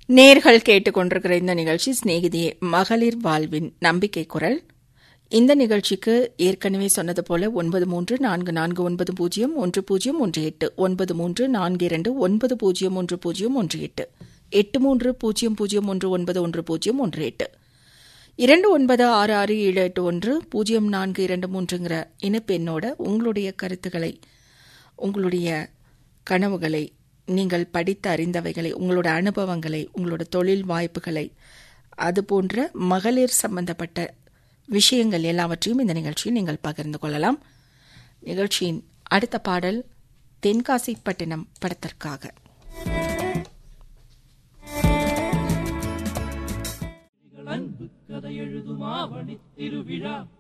நேர்கள் கேட்டுக்கொண்டிருக்கிற இந்த நிகழ்ச்சி சிநேகிதியே மகளிர் வாழ்வின் நம்பிக்கை குரல். இந்த நிகழ்ச்சிக்கு ஏற்கனவே சொன்னது போல 9344901018 9342901018 8300191018 296678104223ங்கிற இணைப்பெண்ணோட உங்களுடைய கருத்துக்களை, உங்களுடைய கனவுகளை, நீங்கள் படித்து அறிந்தவைகளை, உங்களோட அனுபவங்களை, உங்களோட தொழில் வாய்ப்புகளை, அதுபோன்ற மகளிர் சம்பந்தப்பட்ட விஷயங்கள் எல்லாவற்றையும் இந்த நிகழ்ச்சியில் நீங்கள் பகிர்ந்து கொள்ளலாம். நிகழ்ச்சியின் அடுத்த பாடல் தென்காசிப்பட்டினம் படத்திற்காக. அன்பு கதை எழுதும் ஆவணி திருவிழா